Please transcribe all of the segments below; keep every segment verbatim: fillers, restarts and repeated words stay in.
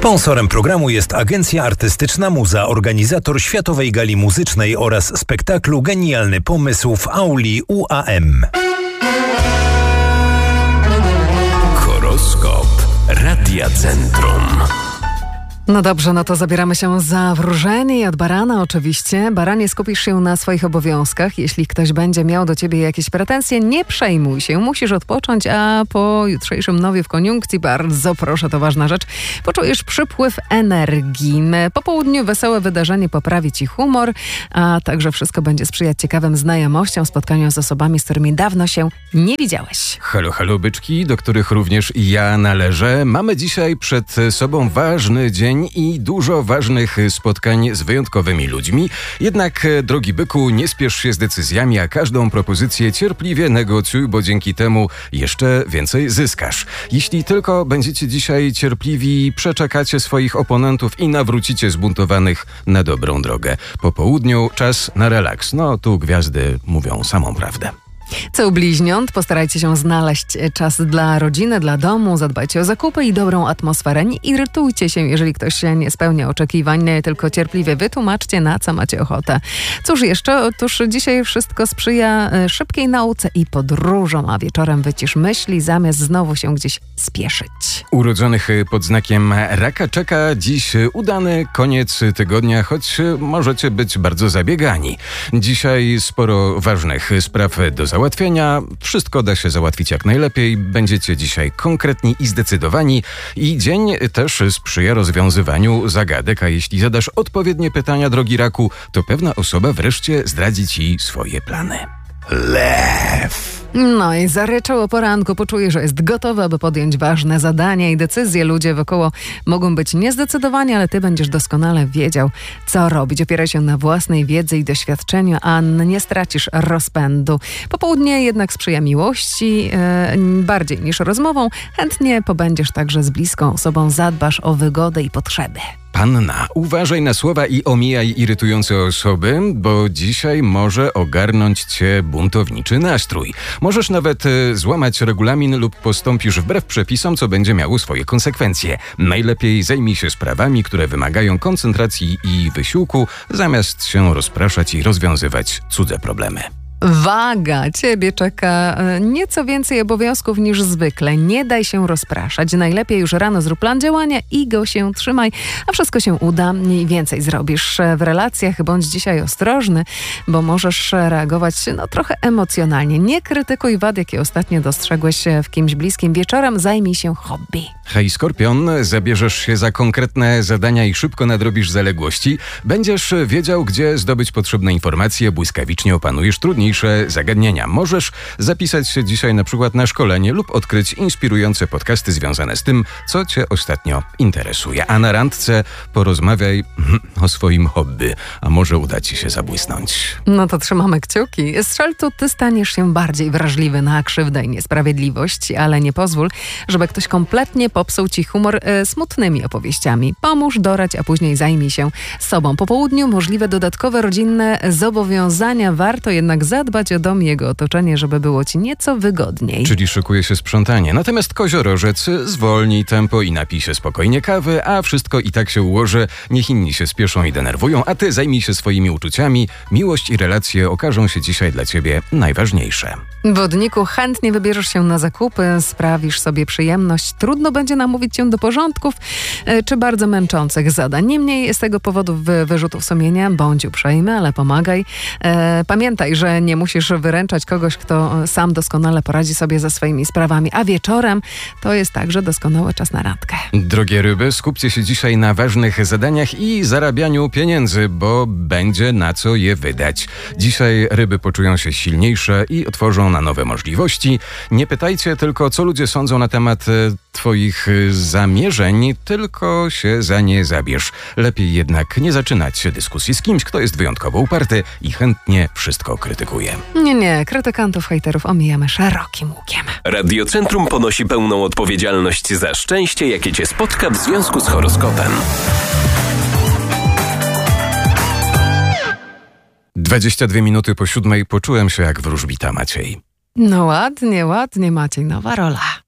Sponsorem programu jest Agencja Artystyczna Muza, organizator Światowej Gali Muzycznej oraz spektaklu Genialny Pomysł w auli U A M. Horoskop Radia Centrum. No dobrze, no to zabieramy się za wróżenie i od barana oczywiście. Baranie, skupisz się na swoich obowiązkach. Jeśli ktoś będzie miał do ciebie jakieś pretensje, nie przejmuj się. Musisz odpocząć, a po jutrzejszym nowie w koniunkcji, bardzo proszę, to ważna rzecz, poczujesz przypływ energii. Po południu wesołe wydarzenie poprawi ci humor, a także wszystko będzie sprzyjać ciekawym znajomościom, spotkaniom z osobami, z którymi dawno się nie widziałeś. Halo, halo byczki, do których również ja należę. Mamy dzisiaj przed sobą ważny dzień i dużo ważnych spotkań z wyjątkowymi ludźmi. Jednak, drogi byku, nie spiesz się z decyzjami, a każdą propozycję cierpliwie negocjuj, bo dzięki temu jeszcze więcej zyskasz. Jeśli tylko będziecie dzisiaj cierpliwi, przeczekacie swoich oponentów i nawrócicie zbuntowanych na dobrą drogę. Po południu czas na relaks. No, tu gwiazdy mówią samą prawdę. Co u bliźniąt, postarajcie się znaleźć czas dla rodziny, dla domu, zadbajcie o zakupy i dobrą atmosferę. Nie irytujcie się, jeżeli ktoś nie spełnia oczekiwań, tylko cierpliwie wytłumaczcie, na co macie ochotę. Cóż jeszcze? Otóż dzisiaj wszystko sprzyja szybkiej nauce i podróżom, a wieczorem wycisz myśli, zamiast znowu się gdzieś spieszyć. Urodzonych pod znakiem raka czeka dziś udany koniec tygodnia, choć możecie być bardzo zabiegani. Dzisiaj sporo ważnych spraw do załatwienia. Wszystko da się załatwić jak najlepiej. Będziecie dzisiaj konkretni i zdecydowani i dzień też sprzyja rozwiązywaniu zagadek, a jeśli zadasz odpowiednie pytania, drogi raku, to pewna osoba wreszcie zdradzi ci swoje plany. Lew. No i zaryczał o poranku, poczuje, że jest gotowy, aby podjąć ważne zadania i decyzje. Ludzie wokoło mogą być niezdecydowani, ale ty będziesz doskonale wiedział, co robić. Opieraj się na własnej wiedzy i doświadczeniu, a nie stracisz rozpędu. Popołudnie jednak sprzyja miłości, e, bardziej niż rozmową. Chętnie pobędziesz także z bliską osobą, zadbasz o wygodę i potrzeby. Panna, uważaj na słowa i omijaj irytujące osoby, bo dzisiaj może ogarnąć cię buntowniczy nastrój. Możesz nawet y, złamać regulamin lub postąpisz wbrew przepisom, co będzie miało swoje konsekwencje. Najlepiej zajmij się sprawami, które wymagają koncentracji i wysiłku, zamiast się rozpraszać i rozwiązywać cudze problemy. Waga, ciebie czeka nieco więcej obowiązków niż zwykle. Nie daj się rozpraszać. Najlepiej już rano zrób plan działania i go się trzymaj, a wszystko się uda i więcej zrobisz. W relacjach bądź dzisiaj ostrożny, bo możesz reagować no, trochę emocjonalnie. Nie krytykuj wad, jakie ostatnio dostrzegłeś w kimś bliskim. Wieczorem zajmij się hobby. Hej Skorpion, zabierzesz się za konkretne zadania i szybko nadrobisz zaległości. Będziesz wiedział, gdzie zdobyć potrzebne informacje, błyskawicznie opanujesz trudniejsze zagadnienia. Możesz zapisać się dzisiaj na przykład na szkolenie lub odkryć inspirujące podcasty związane z tym, co cię ostatnio interesuje. A na randce porozmawiaj o swoim hobby, a może uda ci się zabłysnąć. No to trzymamy kciuki. Strzelcu, ty staniesz się bardziej wrażliwy na krzywdę i niesprawiedliwość, ale nie pozwól, żeby ktoś kompletnie popsuł ci humor e, smutnymi opowieściami. Pomóż, doradź, a później zajmij się sobą. Po południu możliwe dodatkowe rodzinne zobowiązania. Warto jednak zadbać o dom i jego otoczenie, żeby było ci nieco wygodniej. Czyli szykuje się sprzątanie. Natomiast koziorożec, zwolnij tempo i napij się spokojnie kawy, a wszystko i tak się ułoży. Niech inni się spieszą i denerwują, a ty zajmij się swoimi uczuciami. Miłość i relacje okażą się dzisiaj dla ciebie najważniejsze. Wodniku, chętnie wybierzesz się na zakupy, sprawisz sobie przyjemność. Trudno będzie namówić cię do porządków e, czy bardzo męczących zadań. Niemniej z tego powodu wy, wyrzutów sumienia bądź uprzejmy, ale pomagaj. E, pamiętaj, że nie musisz wyręczać kogoś, kto sam doskonale poradzi sobie ze swoimi sprawami, a wieczorem to jest także doskonały czas na randkę. Drogie ryby, skupcie się dzisiaj na ważnych zadaniach i zarabianiu pieniędzy, bo będzie na co je wydać. Dzisiaj ryby poczują się silniejsze i otworzą na nowe możliwości. Nie pytajcie tylko, co ludzie sądzą na temat e, twoich e, zamierzeń, tylko się za nie zabierz. Lepiej jednak nie zaczynać dyskusji z kimś, kto jest wyjątkowo uparty i chętnie wszystko krytykuje. Nie, nie, krytykantów, hejterów omijamy szerokim łukiem. Radiocentrum ponosi pełną odpowiedzialność za szczęście, jakie cię spotka w związku z horoskopem. dwadzieścia dwie minuty po siódmej poczułem się jak wróżbita Maciej. No ładnie, ładnie Maciej, nowa rola.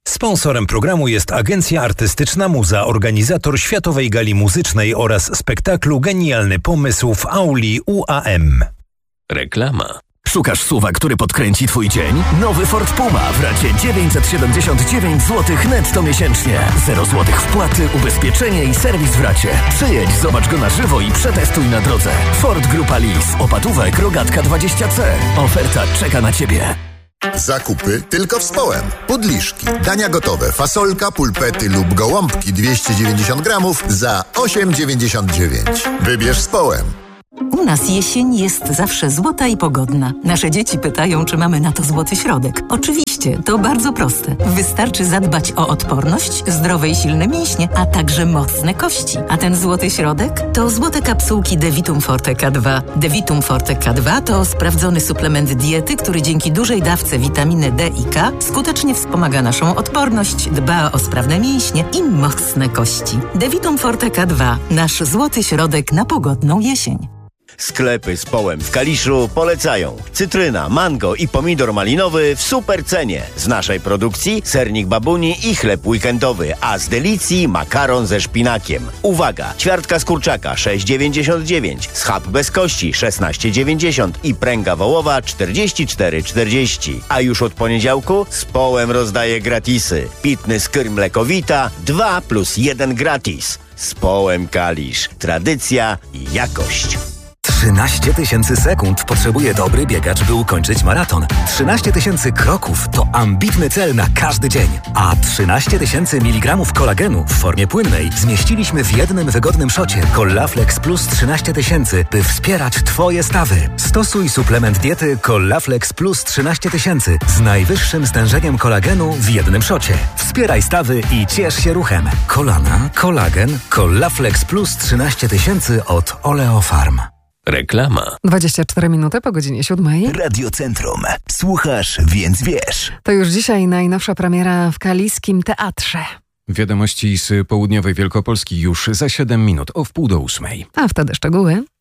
Sponsorem programu jest Agencja Artystyczna Muza, organizator Światowej Gali Muzycznej oraz spektaklu Genialny Pomysł w auli U A M. Reklama. Szukasz suwa, który podkręci twój dzień? Nowy Ford Puma w racie dziewięćset siedemdziesiąt dziewięć złotych netto miesięcznie. zero złotych wpłaty, ubezpieczenie i serwis w racie. Przyjedź, zobacz go na żywo i przetestuj na drodze. Ford Grupa Lease. Opatówek Rogatka dwadzieścia C. Oferta czeka na ciebie. Zakupy tylko w Społem. Podliszki, dania gotowe, fasolka, pulpety lub gołąbki dwieście dziewięćdziesiąt gramów za osiem dziewięćdziesiąt dziewięć. Wybierz Społem. U nas jesień jest zawsze złota i pogodna. Nasze dzieci pytają, czy mamy na to złoty środek. Oczywiście, to bardzo proste. Wystarczy zadbać o odporność, zdrowe i silne mięśnie, a także mocne kości. A ten złoty środek to złote kapsułki Devitum Forte K dwa. Devitum Forte K dwa to sprawdzony suplement diety, który dzięki dużej dawce witaminy D i K skutecznie wspomaga naszą odporność, dba o sprawne mięśnie i mocne kości. Devitum Forte K dwa. Nasz złoty środek na pogodną jesień. Sklepy z Połem w Kaliszu polecają cytryna, mango i pomidor malinowy w super cenie. Z naszej produkcji sernik babuni i chleb weekendowy, a z Delicji makaron ze szpinakiem. Uwaga! Ćwiartka z kurczaka sześć dziewięćdziesiąt dziewięć, schab bez kości szesnaście dziewięćdziesiąt i pręga wołowa czterdzieści cztery czterdzieści. A już od poniedziałku z Połem rozdaje gratisy. Pitny skyr mlekowita dwa plus jeden gratis. Z Połem Kalisz. Tradycja i jakość. trzynaście tysięcy sekund potrzebuje dobry biegacz, by ukończyć maraton. trzynaście tysięcy kroków to ambitny cel na każdy dzień. A trzynaście tysięcy miligramów kolagenu w formie płynnej zmieściliśmy w jednym wygodnym szocie Collaflex Plus trzynaście tysięcy, by wspierać Twoje stawy. Stosuj suplement diety Collaflex Plus trzynaście tysięcy z najwyższym stężeniem kolagenu w jednym szocie. Wspieraj stawy i ciesz się ruchem. Kolana, kolagen, Collaflex Plus trzynaście tysięcy od Oleofarm. Reklama. dwadzieścia cztery minuty po godzinie siódmej. Radio Centrum. Słuchasz, więc wiesz. To już dzisiaj najnowsza premiera w Kaliskim Teatrze. Wiadomości z południowej Wielkopolski już za siedem minut o wpół do ósmej. A wtedy szczegóły.